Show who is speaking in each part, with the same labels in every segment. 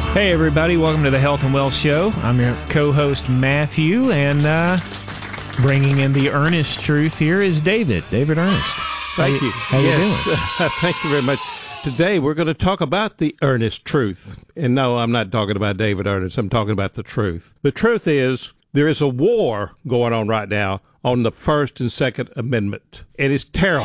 Speaker 1: Hey, everybody. Welcome to the Health and Wealth Show. I'm your co-host, Matthew, and bringing in the earnest truth here is David Ernest.
Speaker 2: Thank you.
Speaker 1: How you doing?
Speaker 2: Thank you very much. Today, we're going to talk about the earnest truth. And no, I'm not talking about David Ernest. I'm talking about the truth. The truth is, there is a war going on right now on the First and Second Amendment. And it's terrible.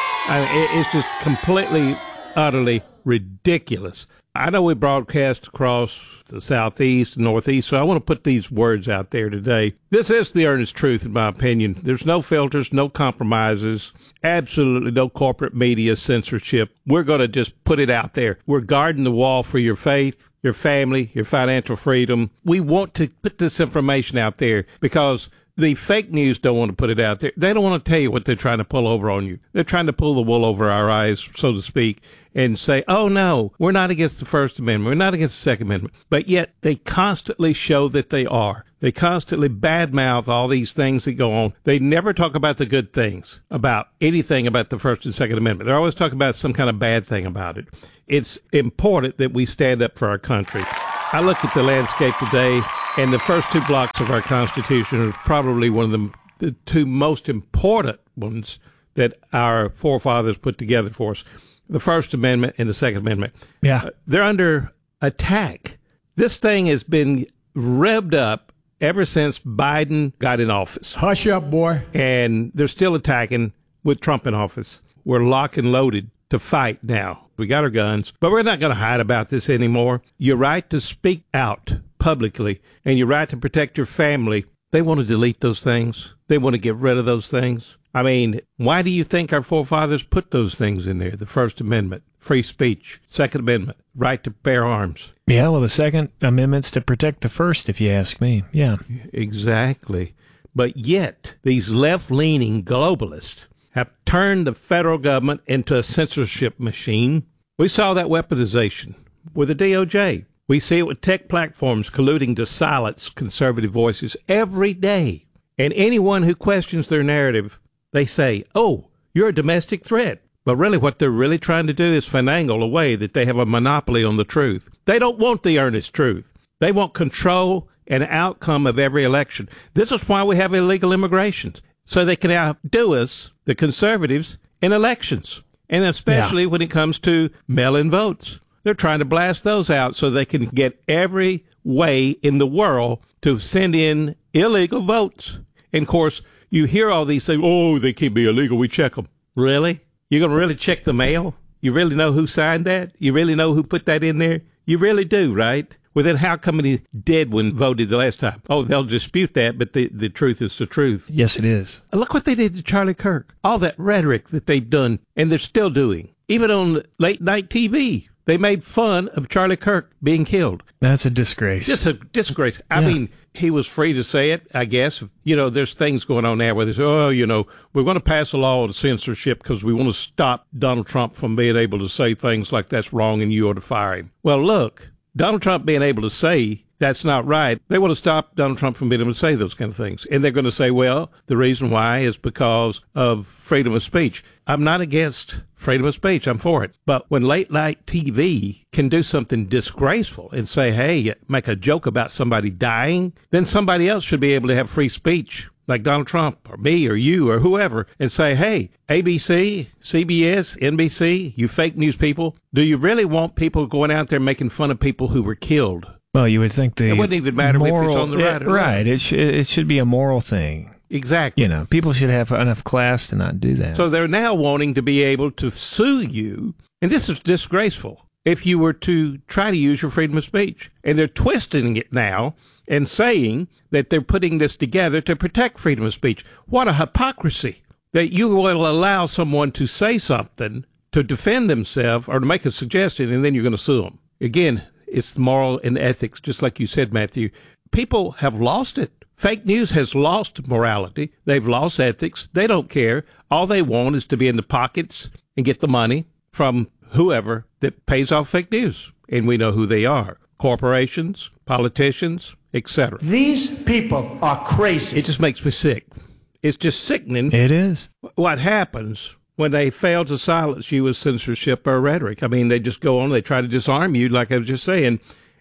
Speaker 2: It's just completely, utterly ridiculous. I know we broadcast across the Southeast and Northeast, so I want to put these words out there today. This is the earnest truth, in my opinion. There's no filters, no compromises, absolutely no corporate media censorship. We're going to just put it out there. We're guarding the wall for your faith, your family, your financial freedom. We want to put this information out there because the fake news don't want to put it out there. They don't want to tell you what they're trying to pull over on you. They're trying to pull the wool over our eyes, so to speak, and say, oh, no, we're not against the First Amendment. We're not against the Second Amendment. But yet they constantly show that they are. They constantly badmouth all these things that go on. They never talk about the good things, about anything about the First and Second Amendment. They're always talking about some kind of bad thing about it. It's important that we stand up for our country. I look at the landscape today, and the first two blocks of our Constitution are probably one of the two most important ones that our forefathers put together for us. The First Amendment and the Second Amendment.
Speaker 1: Yeah.
Speaker 2: They're under attack. This thing has been revved up ever since Biden got in office.
Speaker 3: Hush up, boy.
Speaker 2: And they're still attacking with Trump in office. We're locked and loaded to fight now. We got our guns, but we're not going to hide about this anymore. Your right to speak out publicly and your right to protect your family, they want to delete those things. They want to get rid of those things. I mean, why do you think our forefathers put those things in there? The First Amendment, free speech, Second Amendment, right to bear arms.
Speaker 1: Yeah, well, the Second Amendment's to protect the First, if you ask me. Yeah.
Speaker 2: Exactly. But yet, these left-leaning globalists have turned the federal government into a censorship machine. We saw that weaponization with the DOJ. We see it with tech platforms colluding to silence conservative voices every day. And anyone who questions their narrative, they say, oh, you're a domestic threat. But really what they're really trying to do is finagle a way that they have a monopoly on the truth. They don't want the earnest truth. They want control and outcome of every election. This is why we have illegal immigration, so they can outdo us, the conservatives, in elections. And especially when it comes to mail-in votes. They're trying to blast those out so they can get every way in the world to send in illegal votes. And, of course, you hear all these things, oh, they can't be illegal, we check them. Really? You're going to really check the mail? You really know who signed that? You really know who put that in there? You really do, right? Well, then how come any dead one voted the last time? Oh, they'll dispute that, but the truth is the truth.
Speaker 1: Yes, it is.
Speaker 2: Look what they did to Charlie Kirk. All that rhetoric that they've done, and they're still doing. Even on late night TV, they made fun of Charlie Kirk being killed.
Speaker 1: That's a disgrace.
Speaker 2: Just a disgrace. I mean, he was free to say it, I guess. You know, there's things going on there where they say, oh, you know, we're going to pass a law on censorship because we want to stop Donald Trump from being able to say things like that's wrong and you ought to fire him. Well, look, Donald Trump being able to say that's not right, they want to stop Donald Trump from being able to say those kind of things. And they're going to say, well, the reason why is because of freedom of speech. I'm not against freedom of speech. I'm for it. But when late night TV can do something disgraceful and say, hey, make a joke about somebody dying, then somebody else should be able to have free speech, like Donald Trump or me or you or whoever, and say, hey, ABC, CBS, NBC, you fake news people, do you really want people going out there making fun of people who were killed?
Speaker 1: Well, you would think
Speaker 2: it wouldn't even matter if it's on the right or not.
Speaker 1: Right. It should be a moral thing.
Speaker 2: Exactly.
Speaker 1: You know, people should have enough class to not do that.
Speaker 2: So they're now wanting to be able to sue you, and this is disgraceful, if you were to try to use your freedom of speech. And they're twisting it now and saying that they're putting this together to protect freedom of speech. What a hypocrisy that you will allow someone to say something to defend themselves or to make a suggestion, and then you're going to sue them. Again, it's moral and ethics, just like you said, Matthew. People have lost it. Fake news has lost morality. They've lost ethics. They don't care. All they want is to be in the pockets and get the money from whoever that pays off fake news. And we know who they are. Corporations, politicians, etc.
Speaker 3: These people are crazy.
Speaker 2: It just makes me sick. It's just sickening.
Speaker 1: It is.
Speaker 2: What happens when they fail to silence you with censorship or rhetoric? I mean, they just go on, they try to disarm you, like I was just saying,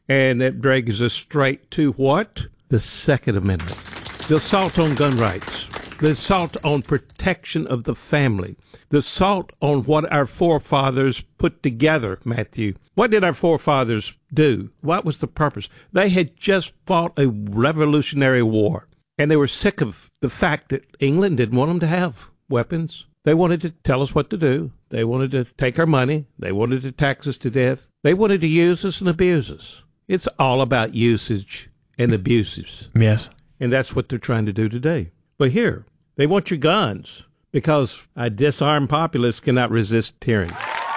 Speaker 2: And that drags us straight to what? The Second Amendment. The assault on gun rights. The assault on protection of the family. The assault on what our forefathers put together, Matthew. What did our forefathers do? What was the purpose? They had just fought a revolutionary war, and they were sick of the fact that England didn't want them to have weapons. They wanted to tell us what to do. They wanted to take our money. They wanted to tax us to death. They wanted to use us and abuse us. It's all about usage and abuses.
Speaker 1: Yes.
Speaker 2: And that's what they're trying to do today. But here, they want your guns because a disarmed populace cannot resist tyranny.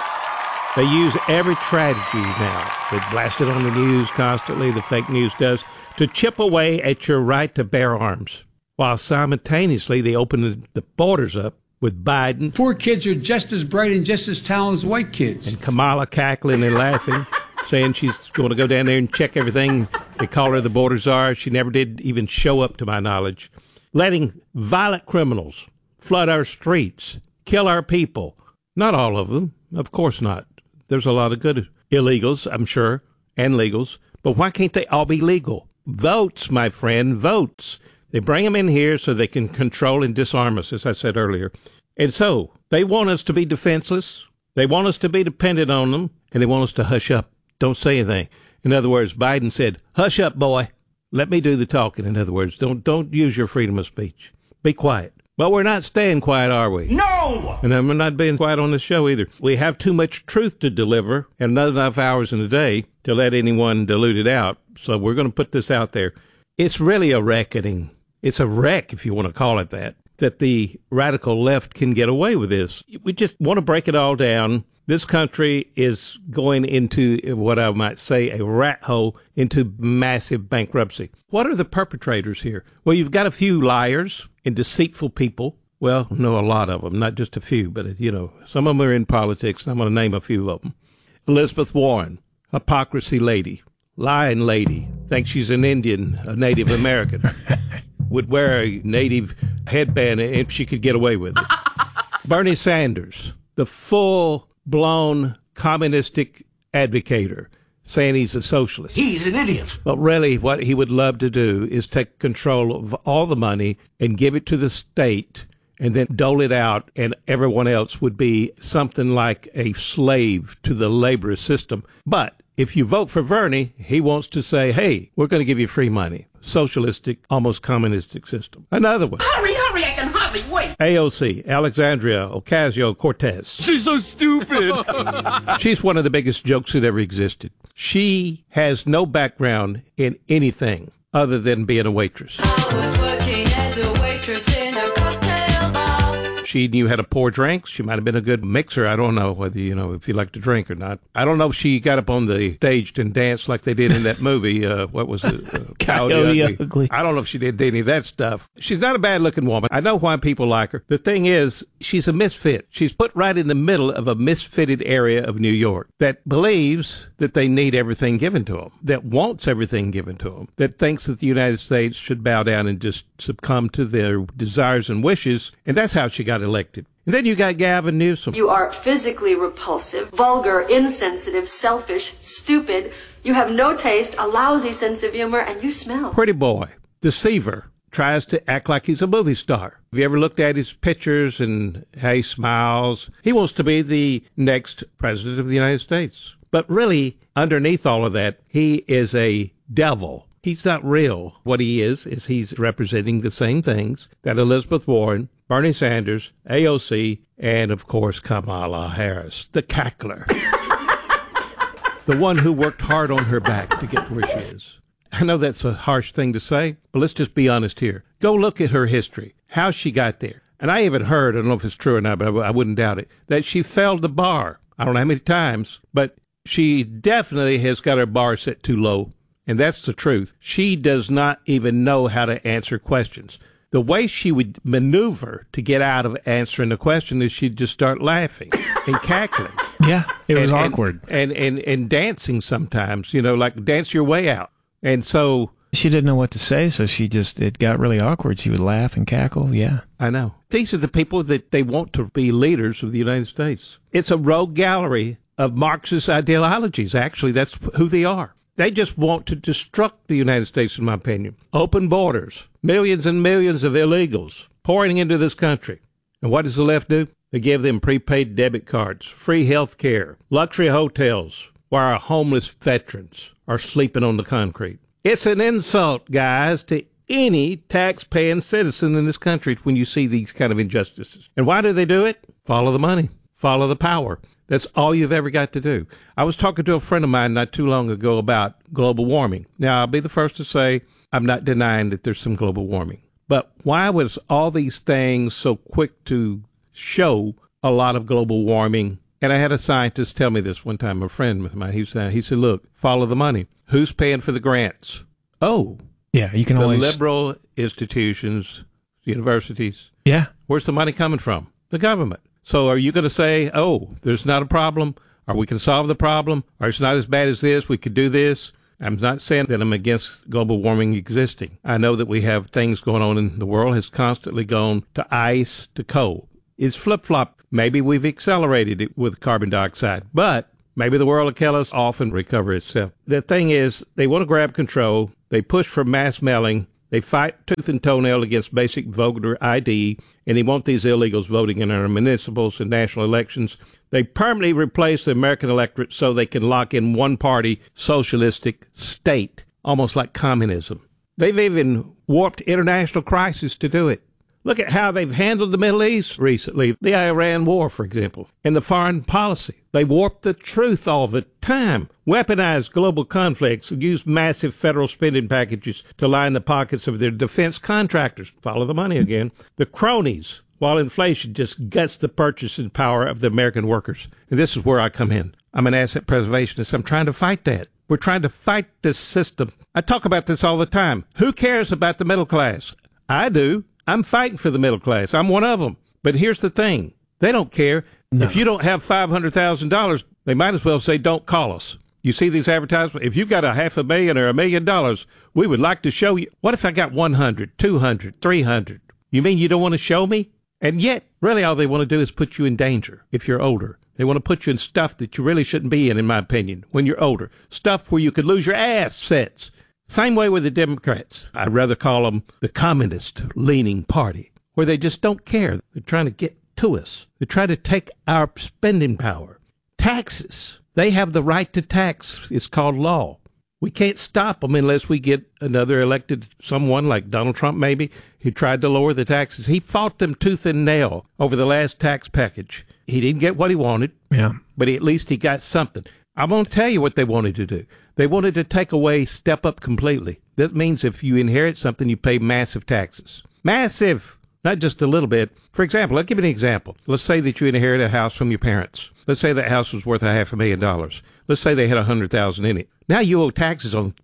Speaker 2: They use every tragedy now. They blast it on the news constantly, the fake news does, to chip away at your right to bear arms, while simultaneously they open the borders up with Biden.
Speaker 4: Poor kids are just as bright and just as talented as white kids.
Speaker 2: And Kamala cackling and laughing, saying she's going to go down there and check everything. They call her the border czar. She never did even show up, to my knowledge. Letting violent criminals flood our streets, kill our people. Not all of them, of course not. There's a lot of good illegals, I'm sure, and legals. But why can't they all be legal? Votes, my friend, votes. They bring them in here so they can control and disarm us, as I said earlier. And so they want us to be defenseless. They want us to be dependent on them, and they want us to hush up. Don't say anything. In other words, Biden said, hush up, boy. Let me do the talking. In other words, don't use your freedom of speech. Be quiet. But we're not staying quiet, are we?
Speaker 3: No!
Speaker 2: And I'm not being quiet on this show either. We have too much truth to deliver and not enough hours in a day to let anyone dilute it out. So we're going to put this out there. It's really a reckoning. It's a wreck, if you want to call it that the radical left can get away with this. We just want to break it all down. This country is going into what I might say a rat hole, into massive bankruptcy. What are the perpetrators here? Well, you've got a few liars and deceitful people. Well, no, a lot of them, not just a few, but, some of them are in politics, and I'm going to name a few of them. Elizabeth Warren, hypocrisy lady, lying lady, thinks she's an Indian, a Native American, would wear a native headband if she could get away with it. Bernie Sanders, the full-blown communistic advocator, saying he's a socialist.
Speaker 3: He's an idiot.
Speaker 2: But really what he would love to do is take control of all the money and give it to the state and then dole it out, and everyone else would be something like a slave to the labor system. But if you vote for Bernie, he wants to say, hey, we're going to give you free money. Socialistic, almost communistic system. Another one.
Speaker 5: Hurry, I can hardly wait.
Speaker 2: AOC, Alexandria Ocasio-Cortez.
Speaker 6: She's so stupid.
Speaker 2: She's one of the biggest jokes that ever existed. She has no background in anything other than being a waitress.
Speaker 7: I was working as a waitress in a cocktail bar.
Speaker 2: She knew how to pour drinks. She might have been a good mixer. I don't know whether, if you like to drink or not. I don't know if she got up on the stage and danced like they did in that movie. What was it?
Speaker 1: Coyote Ugly.
Speaker 2: I don't know if she did any of that stuff. She's not a bad-looking woman. I know why people like her. The thing is, she's a misfit. She's put right in the middle of a misfitted area of New York that believes that they need everything given to them, that wants everything given to them, that thinks that the United States should bow down and just succumb to their desires and wishes, and that's how she got elected. And then you got Gavin Newsom.
Speaker 8: You are physically repulsive, vulgar, insensitive, selfish, stupid. You have no taste, a lousy sense of humor, and you smell.
Speaker 2: Pretty boy, deceiver, tries to act like he's a movie star. Have you ever looked at his pictures and how he smiles? He wants to be the next president of the United States. But really, underneath all of that, he is a devil. He's not real. What he is he's representing the same things that Elizabeth Warren, Bernie Sanders, AOC, and, of course, Kamala Harris, the cackler. The one who worked hard on her back to get where she is. I know that's a harsh thing to say, but let's just be honest here. Go look at her history, how she got there. And I even heard, I don't know if it's true or not, but I wouldn't doubt it, that she failed the bar. I don't know how many times, but she definitely has got her bar set too low. And that's the truth. She does not even know how to answer questions. The way she would maneuver to get out of answering the question is she'd just start laughing and cackling.
Speaker 1: Yeah, it was awkward.
Speaker 2: And dancing sometimes, like dance your way out. And so
Speaker 1: she didn't know what to say, so it got really awkward. She would laugh and cackle, yeah.
Speaker 2: I know. These are the people that they want to be leaders of the United States. It's a rogue gallery of Marxist ideologies, actually. That's who they are. They just want to destruct the United States, in my opinion. Open borders, millions and millions of illegals pouring into this country. And what does the left do? They give them prepaid debit cards, free health care, luxury hotels, while our homeless veterans are sleeping on the concrete. It's an insult, guys, to any tax-paying citizen in this country when you see these kind of injustices. And why do they do it? Follow the money. Follow the power. That's all you've ever got to do. I was talking to a friend of mine not too long ago about global warming. Now, I'll be the first to say I'm not denying that there's some global warming. But why was all these things so quick to show a lot of global warming? And I had a scientist tell me this one time, a friend of mine. He said, look, follow the money. Who's paying for the grants? Oh,
Speaker 1: Yeah, you can
Speaker 2: the
Speaker 1: always...
Speaker 2: liberal institutions, universities.
Speaker 1: Yeah.
Speaker 2: Where's the money coming from? The government. So are you going to say, oh, there's not a problem, or we can solve the problem, or it's not as bad as this, we could do this? I'm not saying that I'm against global warming existing. I know that we have things going on in the world has constantly gone to ice, to coal. It's flip-flop. Maybe we've accelerated it with carbon dioxide, but maybe the world will kill us off and recover itself. The thing is, they want to grab control. They push for mass mailing. They fight tooth and toenail against basic voter ID, and they want these illegals voting in our municipals and national elections. They permanently replace the American electorate so they can lock in one-party socialistic state, almost like communism. They've even warped international crisis to do it. Look at how they've handled the Middle East recently, the Iran war, for example, and the foreign policy. They warp the truth all the time, weaponize global conflicts, and use massive federal spending packages to line the pockets of their defense contractors. Follow the money again. The cronies, while inflation just guts the purchasing power of the American workers. And this is where I come in. I'm an asset preservationist. I'm trying to fight that. We're trying to fight this system. I talk about this all the time. Who cares about the middle class? I do. I'm fighting for the middle class. I'm one of them. But here's the thing. They don't care. No. If you don't have $500,000, they might as well say, don't call us. You see these advertisements? If you've got $500,000 or $1 million, we would like to show you. What if I got 100, 200, 300? You mean you don't want to show me? And yet, really all they want to do is put you in danger if you're older. They want to put you in stuff that you really shouldn't be in my opinion, when you're older. Stuff where you could lose your assets. Same way with the Democrats. I'd rather call them the communist-leaning party, where they just don't care. They're trying to get to us. They're trying to take our spending power. Taxes. They have the right to tax. It's called law. We can't stop them unless we get another elected someone like Donald Trump, maybe, who tried to lower the taxes. He fought them tooth and nail over the last tax package. He didn't get what he wanted, but at least he got something. I'm going to tell you what they wanted to do. They wanted to take away step up completely. That means if you inherit something, you pay massive taxes. Massive! Not just a little bit. For example, I'll give you an example. Let's say that you inherit a house from your parents. Let's say that house was worth $500,000. Let's say they had $100,000 in it. Now you owe taxes on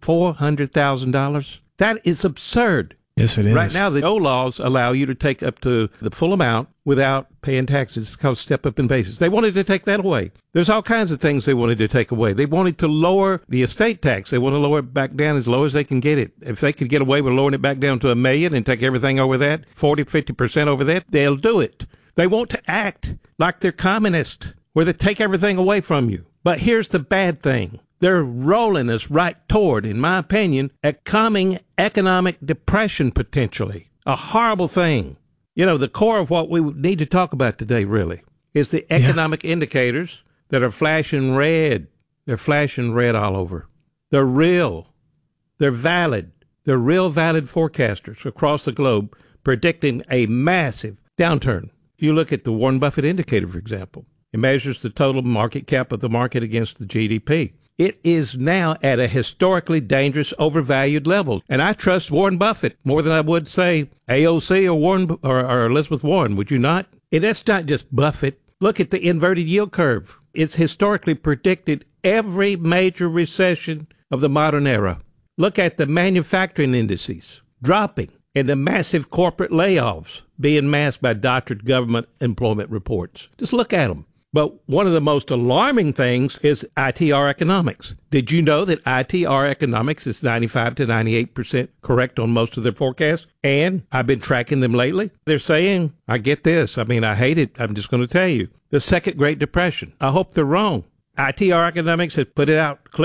Speaker 2: $400,000. That is absurd.
Speaker 1: Yes, it is.
Speaker 2: Right now, the old laws allow you to take up to the full amount without paying taxes. It's called step-up in basis. They wanted to take that away. There's all kinds of things they wanted to take away. They wanted to lower the estate tax. They want to lower it back down as low as they can get it. If they could get away with lowering it back down to $1 million and take everything over that, 40, 50% over that, they'll do it. They want to act like they're communist, where they take everything away from you. But here's the bad thing. They're rolling us right toward, in my opinion, a coming economic depression potentially. A horrible thing. You know, the core of what we need to talk about today, really, is the economic indicators that are flashing red. They're flashing red all over. They're real. They're valid. They're real valid forecasters across the globe predicting a massive downturn. If you look at the Warren Buffett indicator, for example, it measures the total market cap of the market against the GDP. It is now at a historically dangerous, overvalued level. And I trust Warren Buffett more than I would, say, AOC or Warren or Elizabeth Warren, would you not? And that's not just Buffett. Look at the inverted yield curve. It's historically predicted every major recession of the modern era. Look at the manufacturing indices dropping and the massive corporate layoffs being masked by doctored government employment reports. Just look at them. But one of the most alarming things is ITR Economics. Did you know that ITR Economics is 95 to 98% correct on most of their forecasts? And I've been tracking them lately. They're saying, I get this. I mean, I hate it. I'm just going to tell you. The second Great Depression. I hope they're wrong. ITR Economics has put it out clear.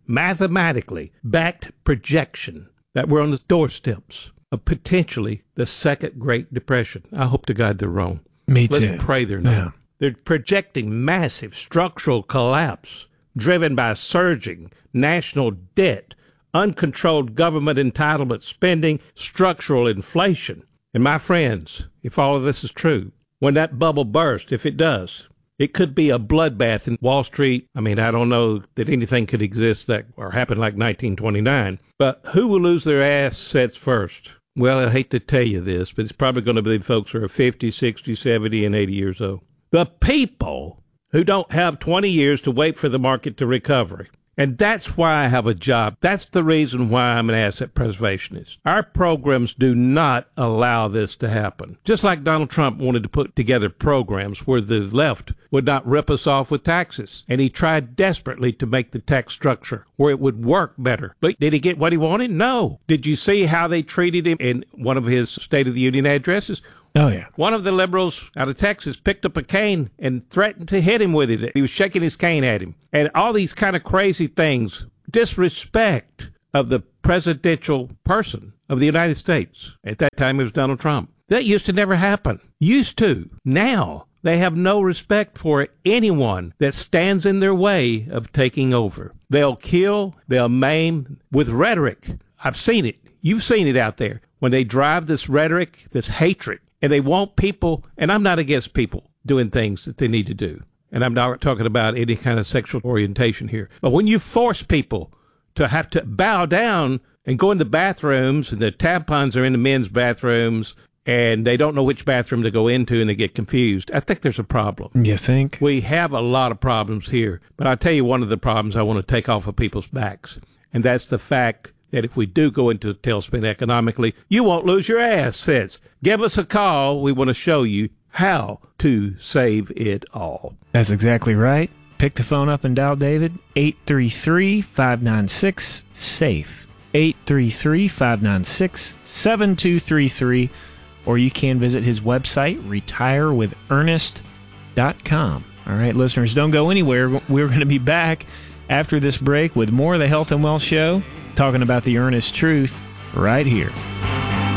Speaker 2: mathematically backed projection that we're on the doorsteps of potentially the second Great Depression. I hope to God they're wrong.
Speaker 1: Me too.
Speaker 2: Let's pray they're not.
Speaker 1: Yeah.
Speaker 2: They're projecting massive structural collapse driven by surging national debt, uncontrolled government entitlement spending, structural inflation. And my friends, if all of this is true, when that bubble bursts, if it does, it could be a bloodbath in Wall Street. I mean, I don't know that anything could exist that or happen like 1929, but who will lose their assets first? Well, I hate to tell you this, but it's probably going to be the folks who are 50, 60, 70, and 80 years old. The people who don't have 20 years to wait for the market to recover. And that's why I have a job. That's the reason why I'm an asset preservationist. Our programs do not allow this to happen. Just like Donald Trump wanted to put together programs where the left would not rip us off with taxes. And he tried desperately to make the tax structure where it would work better. But did he get what he wanted? No. Did you see how they treated him in one of his State of the Union addresses?
Speaker 1: Oh, yeah.
Speaker 2: One of the liberals out of Texas picked up a cane and threatened to hit him with it. He was shaking his cane at him. And all these kind of crazy things, disrespect of the presidential person of the United States. At that time, it was Donald Trump. That used to never happen. Used to. Now, they have no respect for anyone that stands in their way of taking over. They'll kill, they'll maim with rhetoric. I've seen it. You've seen it out there. When they drive this rhetoric, this hatred, and they want people, and I'm not against people doing things that they need to do. And I'm not talking about any kind of sexual orientation here. But when you force people to have to bow down and go in the bathrooms, and the tampons are in the men's bathrooms, and they don't know which bathroom to go into, and they get confused, I think there's a problem.
Speaker 1: You think?
Speaker 2: We have a lot of problems here. But I'll tell you one of the problems I want to take off of people's backs, and that's the fact that if we do go into a tailspin economically, you won't lose your assets. Give us a call. We want to show you how to save it all.
Speaker 1: That's exactly right. Pick the phone up and dial David, 833-596-SAFE, 833-596-7233, or you can visit his website, retirewithernest.com. All right, listeners, don't go anywhere. We're going to be back after this break with more of the Health and Wealth Show, talking about the earnest truth right here.